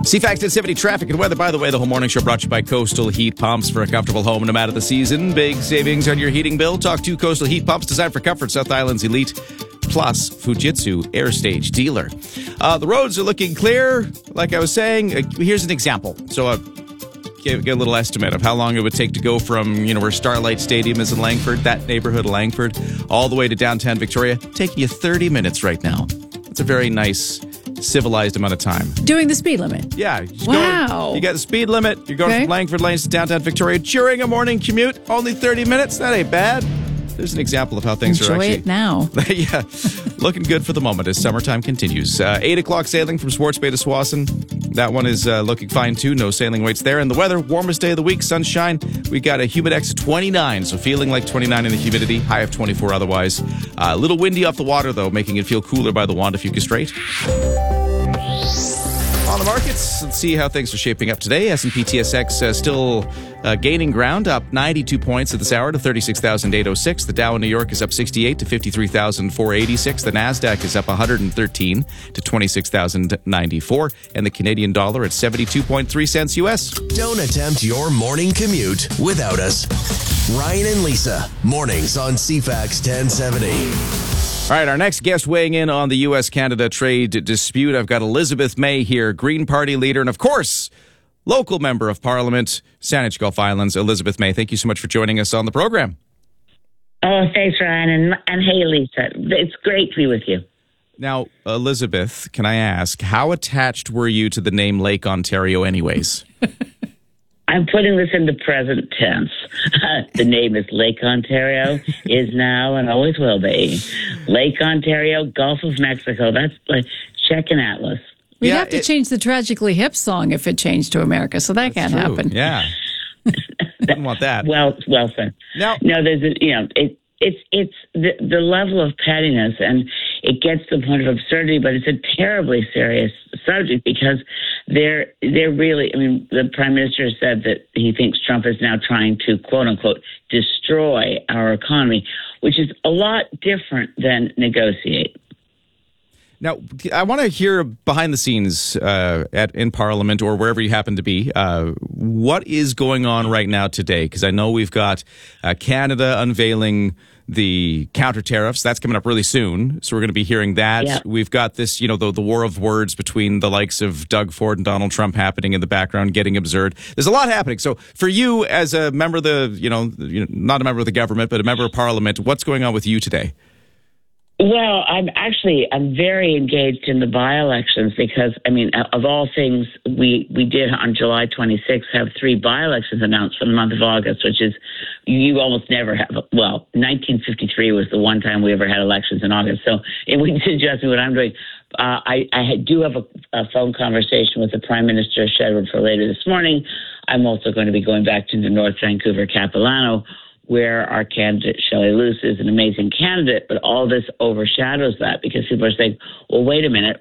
CFAX at 70 traffic and weather. By the way, the whole morning show brought to you by Coastal Heat Pumps for a comfortable home no matter the season. Big savings on your heating bill. Talk to Coastal Heat Pumps designed for comfort. South Island's elite plus Fujitsu Air Stage dealer. The roads are looking clear. Like I was saying, here's an example. So get a little estimate of how long it would take to go from, where Starlight Stadium is in Langford, that neighborhood of Langford, all the way to downtown Victoria. Taking you 30 minutes right now. It's a very nice, civilized amount of time. Doing the speed limit? Yeah. Wow. You got the speed limit. You're going from Langford Lanes to downtown Victoria during a morning commute. Only 30 minutes. That ain't bad. There's an example of how things are actually... Enjoy it now. Yeah. Looking good for the moment as summertime continues. 8 o'clock sailing from Swartz Bay to Swassen. That one is looking fine, too. No sailing waits there. And the weather, warmest day of the week, sunshine. We got a humidex of 29, so feeling like 29 in the humidity. High of 24 otherwise. A little windy off the water, though, making it feel cooler by the wand if you go straight. On the markets, let's see how things are shaping up today. S&P TSX still gaining ground, up 92 points at this hour to 36,806. The Dow in New York is up 68 to 53,486. The Nasdaq is up 113 to 26,094. And the Canadian dollar at 72.3 cents U.S. Don't attempt your morning commute without us. Ryan and Lisa, mornings on CFAX 1070. All right, our next guest weighing in on the U.S.-Canada trade dispute. I've got Elizabeth May here, Green Party leader, and of course, local member of Parliament, Saanich Gulf Islands, Elizabeth May. Thank you so much for joining us on the program. Oh, thanks, Ryan, and hey, Lisa. It's great to be with you. Now, Elizabeth, can I ask, how attached were you to the name Lake Ontario anyways? I'm putting this into present tense. The name is Lake Ontario, is now and always will be. Lake Ontario, Gulf of Mexico. That's like check an atlas. We'd have to change the Tragically Hip song if it changed to America, so that can't happen. Yeah. Didn't want that. Well said. No, there's it's the level of pettiness, and it gets to the point of absurdity, but it's a terribly serious subject because they're really, the Prime Minister said that he thinks Trump is now trying to, quote unquote, destroy our economy, which is a lot different than negotiate. Now, I want to hear behind the scenes in Parliament or wherever you happen to be, what is going on right now today? Because I know we've got Canada unveiling the counter tariffs. That's coming up really soon. So we're going to be hearing that. Yeah. We've got this, the war of words between the likes of Doug Ford and Donald Trump happening in the background, getting absurd. There's a lot happening. So for you as a member of the, not a member of the government, but a member of Parliament, what's going on with you today? Well, I'm very engaged in the by-elections because, of all things, we did on July 26th have 3 by-elections announced for the month of August, which is, you almost never have. Well, 1953 was the one time we ever had elections in August. So it would suggest me what I'm doing. I do have a phone conversation with the Prime Minister scheduled for later this morning. I'm also going to be going back to the North Vancouver Capilano, where our candidate, Shelley Luce, is an amazing candidate, but all this overshadows that because people are saying, well, wait a minute,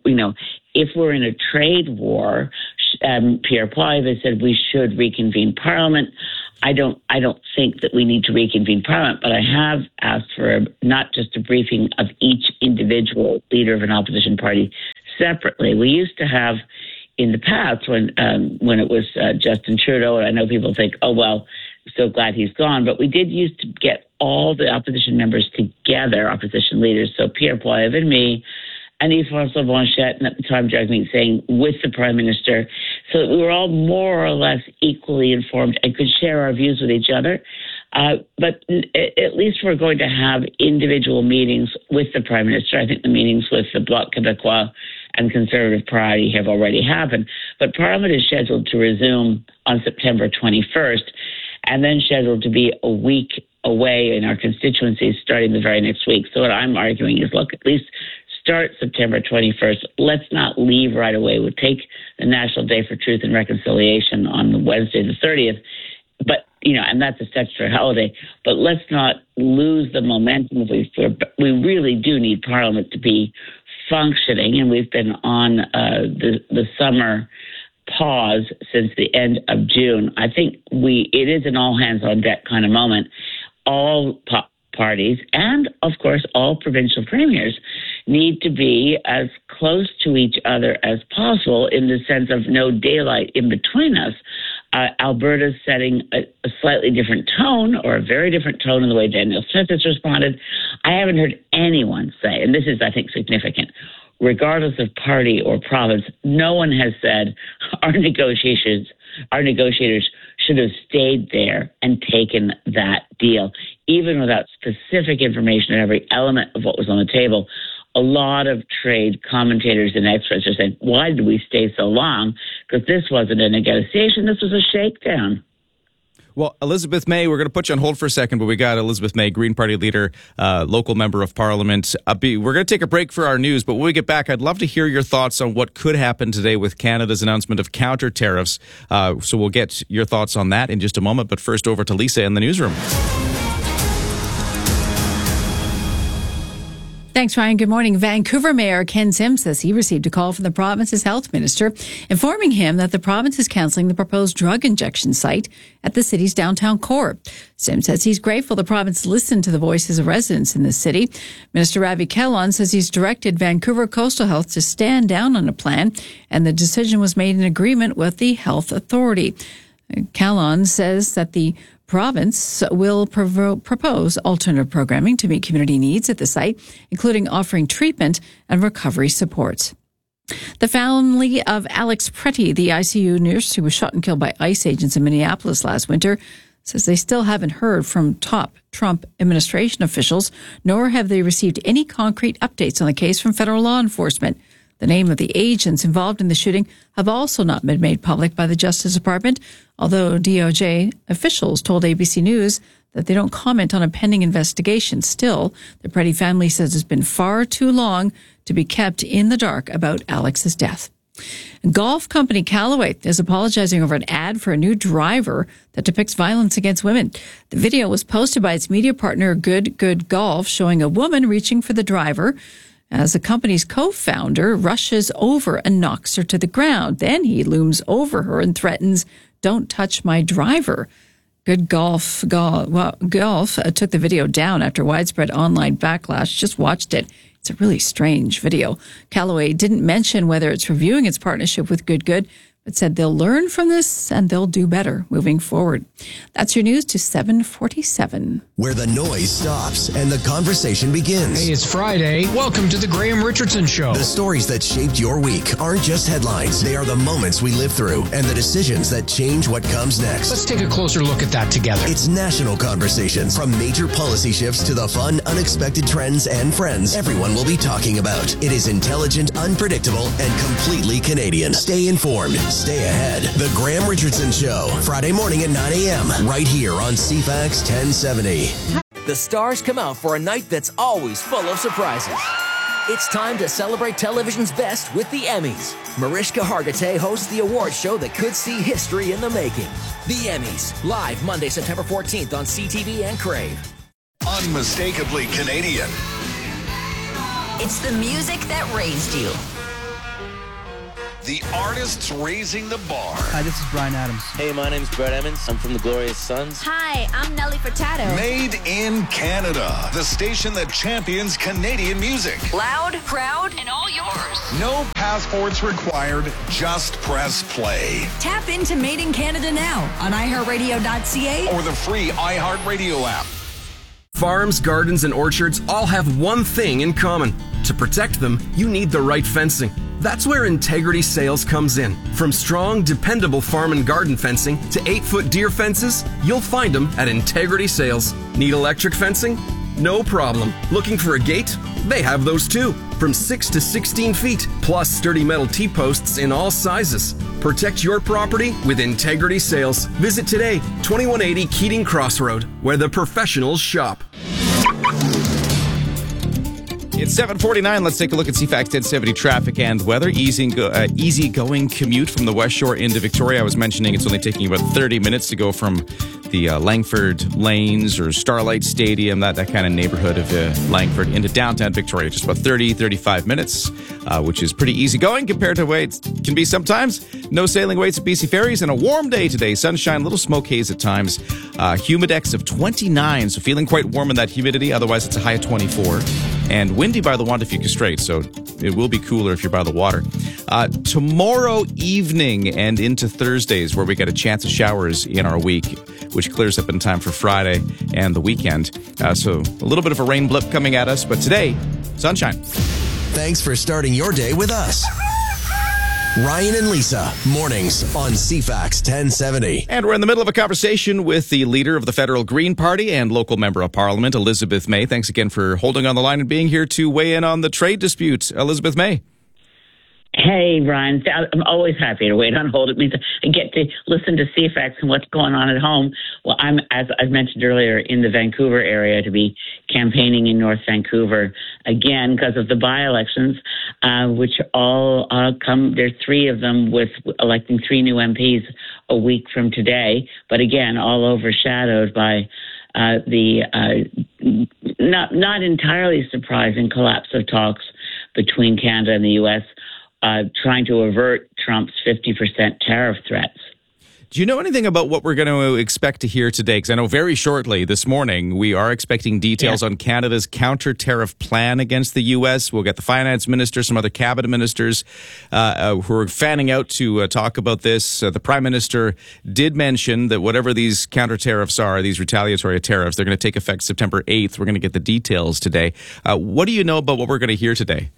if we're in a trade war, Pierre Poilievre said we should reconvene Parliament. I don't think that we need to reconvene Parliament, but I have asked for not just a briefing of each individual leader of an opposition party separately. We used to have in the past when it was Justin Trudeau, and I know people think, oh, well, so glad he's gone. But we did used to get all the opposition members together, opposition leaders. So Pierre Poilievre and me, and Yves-François Blanchet, and at the time Jagmeet Singh with the Prime Minister, so that we were all more or less equally informed and could share our views with each other. But at least we're going to have individual meetings with the Prime Minister. I think the meetings with the Bloc Québécois and Conservative Party have already happened. But Parliament is scheduled to resume on September 21st. And then scheduled to be a week away in our constituencies starting the very next week. So what I'm arguing is, look, at least start September 21st. Let's not leave right away. We'll take the National Day for Truth and Reconciliation on Wednesday the 30th. But, and that's a statutory holiday. But let's not lose the momentum. We really do need Parliament to be functioning. And we've been on the summer pause since the end of June. I think it is an all hands on deck kind of moment. All parties and, of course, all provincial premiers need to be as close to each other as possible in the sense of no daylight in between us. Alberta's setting a slightly different tone, or a very different tone in the way Danielle Smith has responded. I haven't heard anyone say, and this is, I think, significant, regardless of party or province, no one has said our negotiators should have stayed there and taken that deal, even without specific information on every element of what was on the table. A lot of trade commentators and experts are saying, why did we stay so long? Because this wasn't a negotiation, this was a shakedown. Well, Elizabeth May, we're going to put you on hold for a second, but we got Elizabeth May, Green Party leader, local member of Parliament. We're going to take a break for our news, but when we get back, I'd love to hear your thoughts on what could happen today with Canada's announcement of counter tariffs. So we'll get your thoughts on that in just a moment. But first, over to Lisa in the newsroom. Thanks, Ryan. Good morning. Vancouver Mayor Ken Sims says he received a call from the province's health minister informing him that the province is cancelling the proposed drug injection site at the city's downtown core. Sims says he's grateful the province listened to the voices of residents in the city. Minister Ravi Kahlon says he's directed Vancouver Coastal Health to stand down on a plan, and the decision was made in agreement with the health authority. Kahlon says that the province will propose alternative programming to meet community needs at the site, including offering treatment and recovery supports. The family of Alex Pretty, the ICU nurse who was shot and killed by ICE agents in Minneapolis last winter, says they still haven't heard from top Trump administration officials, nor have they received any concrete updates on the case from federal law enforcement. The name of the agents involved in the shooting have also not been made public by the Justice Department, although DOJ officials told ABC News that they don't comment on a pending investigation. Still, the Pretty family says it's been far too long to be kept in the dark about Alex's death. Golf company Callaway is apologizing over an ad for a new driver that depicts violence against women. The video was posted by its media partner Good Golf, showing a woman reaching for the driver as the company's co-founder rushes over and knocks her to the ground. Then he looms over her and threatens, "Don't touch my driver." Good Golf took the video down after widespread online backlash. Just watched it. It's a really strange video. Callaway didn't mention whether it's reviewing its partnership with Good, but said they'll learn from this and they'll do better moving forward. That's your news to 7:47. Where the noise stops and the conversation begins. Hey, it's Friday. Welcome to the Graham Richardson Show. The stories that shaped your week aren't just headlines. They are the moments we live through and the decisions that change what comes next. Let's take a closer look at that together. It's national conversations. From major policy shifts to the fun, unexpected trends and friends everyone will be talking about. It is intelligent, unpredictable, and completely Canadian. Stay informed. Stay ahead. The Graham Richardson Show, Friday morning at 9 a.m. right here on CFAX 1070. The stars come out for a night that's always full of surprises. It's time to celebrate television's best with the Emmys. Mariska Hargitay hosts the award show that could see history in the making. The Emmys, live Monday, September 14th on CTV and Crave. Unmistakably Canadian. It's the music that raised you. The artists raising the bar. Hi, this is Bryan Adams. Hey, my name's Brett Emmons. I'm from the Glorious Sons. Hi, I'm Nelly Furtado. Made in Canada. The station that champions Canadian music. Loud, proud, and all yours. No passports required. Just press play. Tap into Made in Canada now on iHeartRadio.ca or the free iHeartRadio app. Farms, gardens, and orchards all have one thing in common. To protect them, you need the right fencing. That's where Integrity Sales comes in. From strong, dependable farm and garden fencing to 8-foot deer fences, you'll find them at Integrity Sales. Need electric fencing? No problem. Looking for a gate? They have those too. From 6 to 16 feet, plus sturdy metal T-posts in all sizes. Protect your property with Integrity Sales. Visit today, 2180 Keating Crossroad, where the professionals shop. It's 7:49. Let's take a look at CFAX 1070 traffic and weather. Easy-going commute from the West Shore into Victoria. I was mentioning it's only taking about 30 minutes to go from the Langford Lanes or Starlight Stadium, that kind of neighborhood of Langford, into downtown Victoria. Just about 35 minutes, which is pretty easy going compared to the way it can be sometimes. No sailing waits at BC Ferries, and a warm day today. Sunshine, a little smoke haze at times. Humidex of 29, so feeling quite warm in that humidity. Otherwise, it's a high of 24. And windy by the Wantafuka Strait, so it will be cooler if you're by the water. Tomorrow evening and into Thursdays, where we get a chance of showers in our week, which clears up in time for Friday and the weekend. So a little bit of a rain blip coming at us, but today, sunshine. Thanks for starting your day with us. Ryan and Lisa, mornings on CFAX 1070. And we're in the middle of a conversation with the leader of the Federal Green Party and local member of Parliament, Elizabeth May. Thanks again for holding on the line and being here to weigh in on the trade dispute. Elizabeth May. Hey, Ryan. I'm always happy to wait on hold. It means I get to listen to CFAX and what's going on at home. Well, I'm, as I mentioned earlier, in the Vancouver area to be campaigning in North Vancouver again because of the by-elections, which all come. There's three of them with electing three new MPs a week from today. But again, all overshadowed by the not entirely surprising collapse of talks between Canada and the U.S., trying to avert Trump's 50% tariff threats. Do you know anything about what we're going to expect to hear today? Because I know very shortly this morning we are expecting details on Canada's counter-tariff plan against the U.S. We'll get the finance minister, some other cabinet ministers who are fanning out to talk about this. The prime minister did mention that whatever these counter-tariffs are, these retaliatory tariffs, they're going to take effect September 8th. We're going to get the details today. What do you know about what we're going to hear today?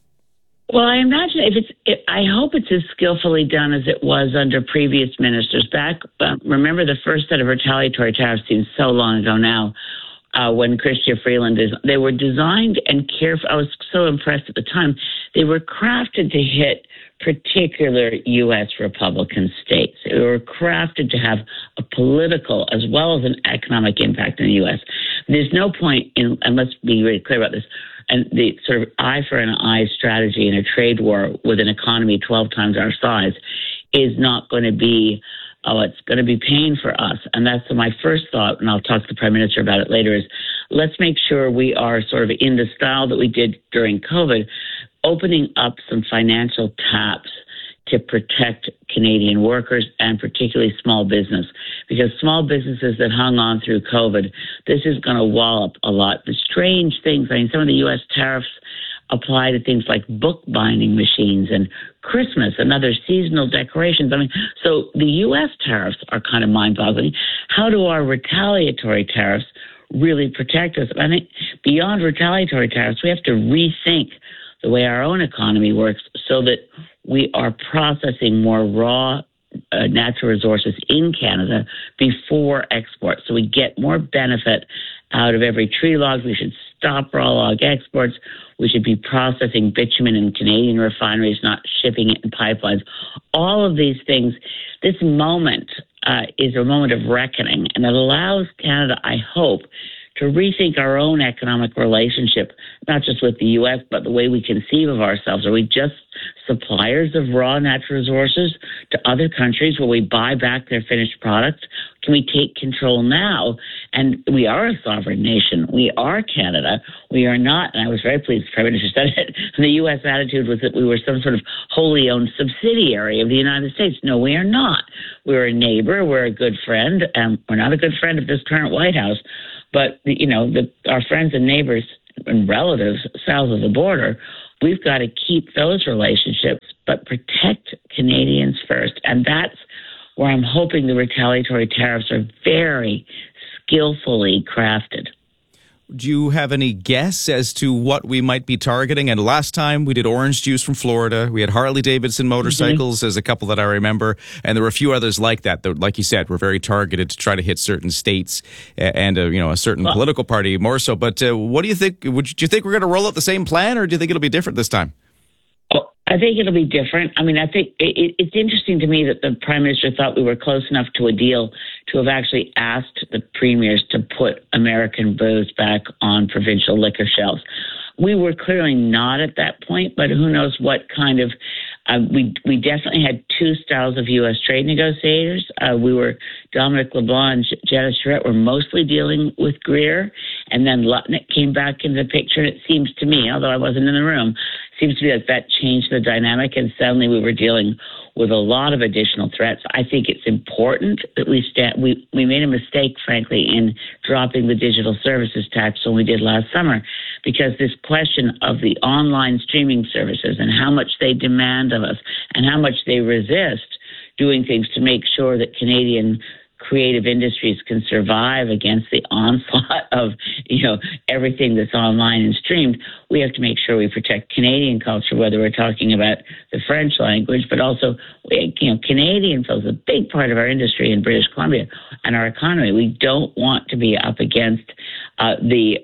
Well, I imagine I hope it's as skillfully done as it was under previous ministers. Remember the first set of retaliatory tariffs seems so long ago now, when Chrystia Freeland they were designed and careful. I was so impressed at the time. They were crafted to hit particular U.S. Republican states. They were crafted to have a political as well as an economic impact in the U.S. There's no point in, and let's be really clear about this, and the sort of eye for an eye strategy in a trade war with an economy 12 times our size is not going to be, it's going to be pain for us. And that's my first thought, and I'll talk to the Prime Minister about it later, is let's make sure we are sort of in the style that we did during COVID, opening up some financial taps to protect Canadian workers and particularly small business. Because small businesses that hung on through COVID, this is going to wallop a lot. The strange things, I mean, some of the U.S. tariffs apply to things like bookbinding machines and Christmas and other seasonal decorations. I mean, so the U.S. tariffs are kind of mind-boggling. How do our retaliatory tariffs really protect us? I think beyond retaliatory tariffs, we have to rethink the way our own economy works so that we are processing more raw natural resources in Canada before export. So we get more benefit out of every tree log. We should stop raw log exports. We should be processing bitumen in Canadian refineries, not shipping it in pipelines. All of these things, this moment is a moment of reckoning, and it allows Canada, I hope, to rethink our own economic relationship, not just with the U.S., but the way we conceive of ourselves. Are we just suppliers of raw natural resources to other countries where we buy back their finished products? Can we take control now? And we are a sovereign nation. We are Canada. We are not, and I was very pleased the Prime Minister said it, and the U.S. attitude was that we were some sort of wholly owned subsidiary of the United States. No, we are not. We're a neighbor. We're a good friend. And we're not a good friend of this current White House. But, our friends and neighbors and relatives south of the border, we've got to keep those relationships, but protect Canadians first. And that's where I'm hoping the retaliatory tariffs are very skillfully crafted. Do you have any guess as to what we might be targeting? And last time we did orange juice from Florida. We had Harley-Davidson motorcycles as a couple that I remember. And there were a few others like that, like you said, were very targeted to try to hit certain states and, a certain political party more so. But what do you think? Do you think we're going to roll out the same plan, or do you think it'll be different this time? I think it'll be different. I mean, I think it's interesting to me that the Prime Minister thought we were close enough to a deal to have actually asked the premiers to put American booze back on provincial liquor shelves. We were clearly not at that point, but who knows what kind of We definitely had two styles of U.S. trade negotiators. Dominic LeBlanc and Janice Charette were mostly dealing with Greer, and then Lutnick came back into the picture. And it seems to me, although I wasn't in the room, seems to be that changed the dynamic, and suddenly we were dealing with a lot of additional threats. I think it's important that we made a mistake, frankly, in dropping the digital services tax when we did last summer, because this question of the online streaming services and how much they demand of us and how much they resist doing things to make sure that Canadian creative industries can survive against the onslaught of, everything that's online and streamed. We have to make sure we protect Canadian culture, whether we're talking about the French language, but also, Canadian films, a big part of our industry in British Columbia and our economy. We don't want to be up against the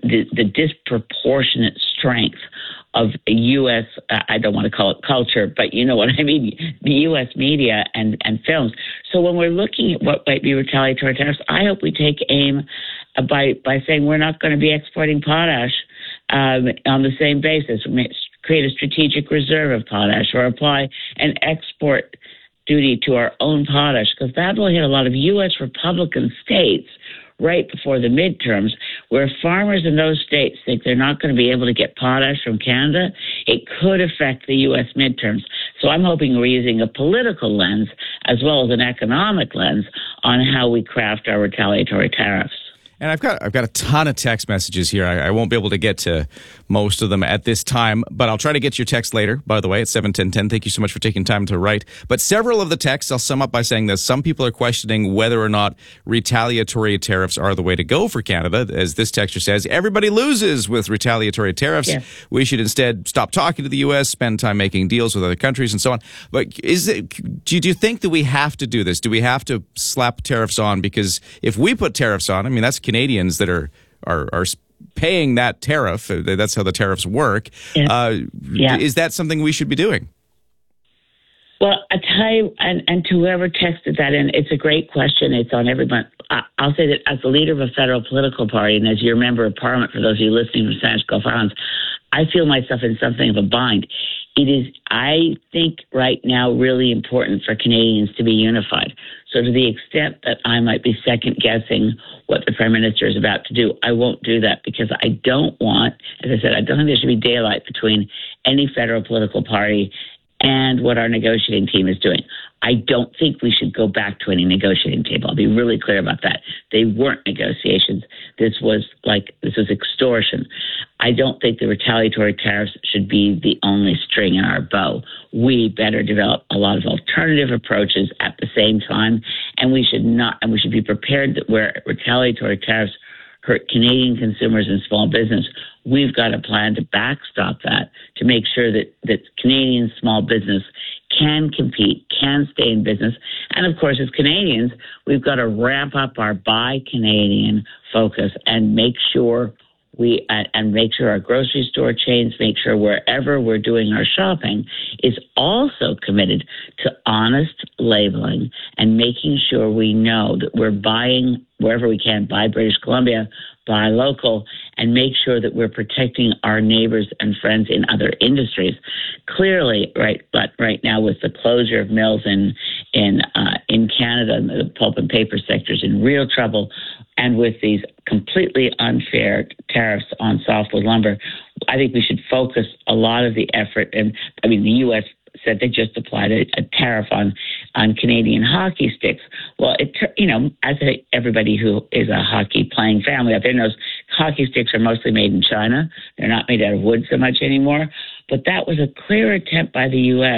disproportionate strength of U.S., I don't want to call it culture, but you know what I mean, the U.S. media and films. So when we're looking at what might be retaliatory tariffs, I hope we take aim by saying we're not going to be exporting potash on the same basis. Create a strategic reserve of potash or apply an export duty to our own potash, because that will hit a lot of U.S. Republican states right before the midterms, where farmers in those states think they're not going to be able to get potash from Canada. It could affect the U.S. midterms. So I'm hoping we're using a political lens as well as an economic lens on how we craft our retaliatory tariffs. And I've got a ton of text messages here. I won't be able to get to most of them at this time, but I'll try to get your text later, by the way, at 71010. Thank you so much for taking time to write. But several of the texts, I'll sum up by saying that some people are questioning whether or not retaliatory tariffs are the way to go for Canada. As this texter says, everybody loses with retaliatory tariffs. Yeah. We should instead stop talking to the U.S., spend time making deals with other countries and so on. But do you think that we have to do this? Do we have to slap tariffs on? Because if we put tariffs on, that's Canadians that are paying that tariff. That's how the tariffs work. Yeah. Is that something we should be doing? Well, I tell you, and to whoever texted that in, it's a great question. It's on everyone. I'll say that as the leader of a federal political party and as your member of parliament, for those of you listening from Spanish Gulf Islands, I feel myself in something of a bind. It is, I think, right now really important for Canadians to be unified. So to the extent that I might be second-guessing what the Prime Minister is about to do, I won't do that, because I don't want, as I said, I don't think there should be daylight between any federal political party and what our negotiating team is doing. I don't think we should go back to any negotiating table. I'll be really clear about that. They weren't negotiations. This was extortion. I don't think the retaliatory tariffs should be the only string in our bow. We better develop a lot of alternative approaches at the same time, and we should be prepared that where retaliatory tariffs hurt Canadian consumers and small business, we've got a plan to backstop that, to make sure that Canadian small business can compete, can stay in business. And of course, as Canadians, we've got to ramp up our Buy Canadian focus and make sure our grocery store chains, make sure wherever we're doing our shopping is also committed to honest labeling and making sure we know that we're buying wherever we can, buy British Columbia, buy local, and make sure that we're protecting our neighbors and friends in other industries. Clearly, right now with the closure of mills in Canada, the pulp and paper sector is in real trouble, and with these completely unfair tariffs on softwood lumber, I think we should focus a lot of the effort. And the U.S. said they just applied a tariff on Canadian hockey sticks. Well, as everybody who is a hockey playing family out there knows, hockey sticks are mostly made in China. They're not made out of wood so much anymore. But that was a clear attempt by the U.S.